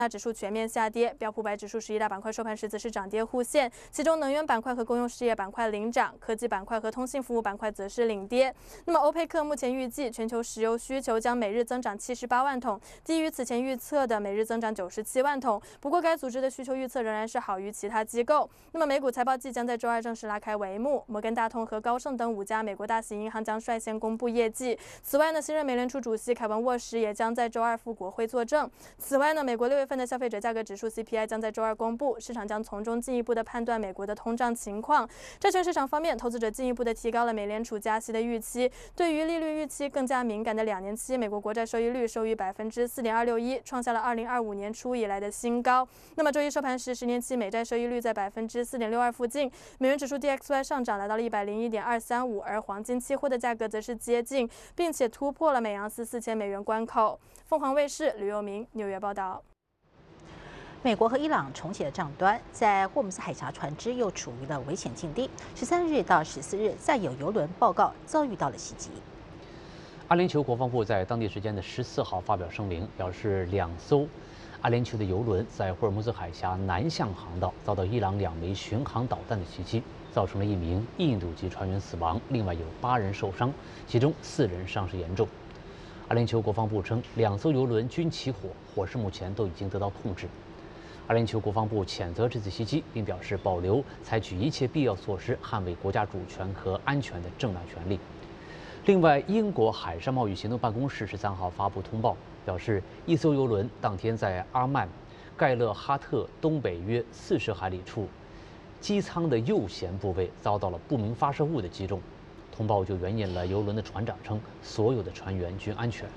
指数全面下跌，标普500指数11大板块收盘时则是涨跌互现，其中能源板块和公用事业板块领涨，科技板块和通信服务板块则是领跌。那么欧佩克目前预计全球石油需求将每日增长78万桶，低于此前预测的每日增长97万桶。不过该组织的需求预测仍然是好于其他机构。那么美股财报季将在周二正式拉开帷幕，摩根大通和高盛等5家美国大型银行将率先公布业绩。此外呢，新任美联储主席凯文沃什也将在周二赴国会作证。此外呢，美国6月份的消费者价格指数 CPI 将在周二公布，市场将从中进一步的判断美国的通胀情况。债券市场方面，投资者进一步的提高了美联储加息的预期，对于利率预期更加敏感的2年期美国国债收益率收于4.261%，创下了2025年初以来的新高。那么周一收盘时，10年期美债收益率在4.62%附近，美元指数 DXY 上涨来到了101.235，而黄金期货的价格则是接近，并且突破了每盎司4000美元关口。凤凰卫视吕佑明纽约报道。 美国和伊朗重启了账端，在霍姆斯海峡船只又处于了危险境地。13日到14日，再有油轮报告遭遇到了袭击。 阿联酋国防部在当地时间的14号发表声明，表示2艘阿联酋的油轮在霍尔木兹海峡南向航道遭到伊朗2枚巡航导弹的袭击，造成了1名印度籍船员死亡，另外有8人受伤，其中4人伤势严重。阿联酋国防部称，2艘油轮均起火，火势目前都已经得到控制。阿联酋国防部谴责这次袭击，并表示保留采取一切必要措施捍卫国家主权和安全的正当权利。另外，英国海上贸易行动办公室13号发布通报，表示1艘油轮当天在阿曼盖勒哈特东北约40海里处，机舱的右舷部位遭到了不明发射物的击中。通报就援引了油轮的船长称，所有的船员均安全。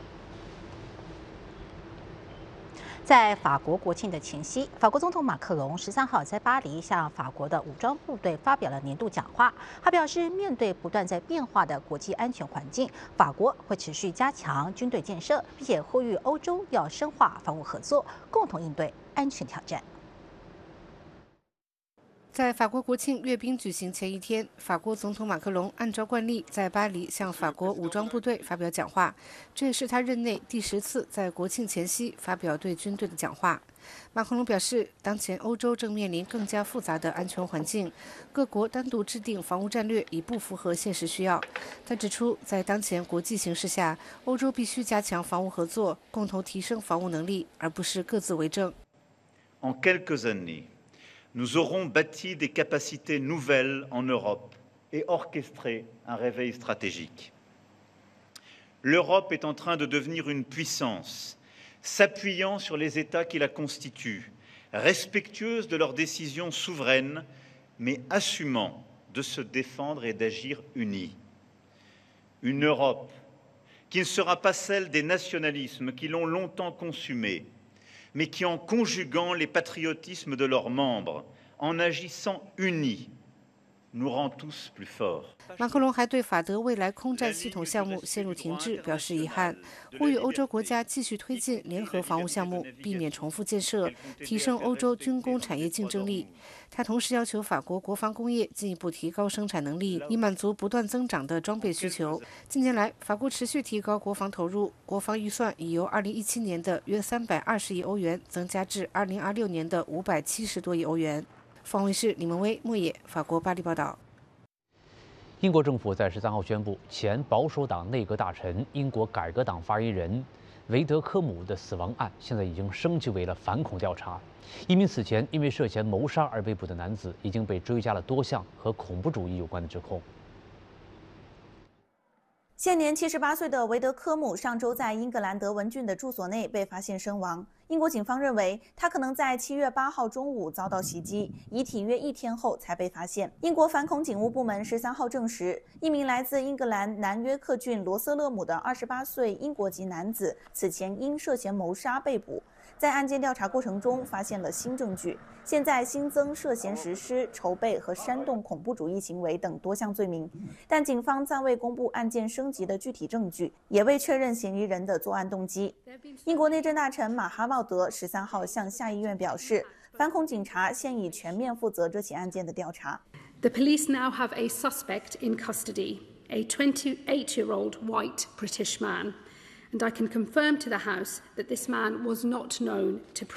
在法国国庆的前夕，法国总统马克龙13号在巴黎向法国的武装部队发表了年度讲话。他表示，面对不断在变化的国际安全环境，法国会持续加强军队建设，并且呼吁欧洲要深化防务合作，共同应对安全挑战。 在法国国庆阅兵举行前一天，法国总统马克龙按照惯例在巴黎向法国武装部队发表讲话，这也是他任内第10次在国庆前夕发表对军队的讲话。马克龙表示，当前欧洲正面临更加复杂的安全环境，各国单独制定防务战略已不符合现实需要。他指出，在当前国际形势下，欧洲必须加强防务合作，共同提升防务能力，而不是各自为政。 En quelques années, nous aurons bâti des capacités nouvelles en Europe et orchestré un réveil stratégique. L'Europe est en train de devenir une puissance, s'appuyant sur les États qui la constituent, respectueuse de leurs décisions souveraines, mais assumant de se défendre et d'agir unie. Une Europe qui ne sera pas celle des nationalismes qui l'ont longtemps consumée, mais qui, en conjuguant les patriotismes de leurs membres, en agissant unis, nous rend tous plus forts. 马克龙还对法德未来空战系统项目陷入停滞表示遗憾，呼吁欧洲国家继续推进联合防务项目，避免重复建设，提升欧洲军工产业竞争力。他同时要求法国国防工业进一步提高生产能力，以满足不断增长的装备需求。近年来，法国持续提高国防投入，国防预算已由2017年的约320亿欧元增加至2026年的570多亿欧元。方卫视李文威、莫野，法国巴黎报道。 英国政府在13号宣布，前保守党内阁大臣、英国改革党发言人维德科姆的死亡案，现在已经升级为了反恐调查。一名此前因为涉嫌谋杀而被捕的男子，已经被追加了多项和恐怖主义有关的指控。 现年78岁的维德科姆上周在英格兰德文郡的住所内被发现身亡。英国警方认为他可能在7月8号中午遭到袭击，遗体约1天后才被发现。英国反恐警务部门13号证实，一名来自英格兰南约克郡罗瑟勒姆的28岁英国籍男子，此前因涉嫌谋杀被捕。在案件调查过程中发现了新证据，现在新增涉嫌实施、筹备和煽动恐怖主义行为等多项罪名，但警方暂未公布案件升级的具体证据，也未确认嫌疑人的作案动机。英国内政大臣马哈茂德13号向下议院表示，反恐警察现已全面负责这起案件的调查。 The police now have a suspect in custody, a 28-year-old white British man. and I can confirm to the House that this man was not known to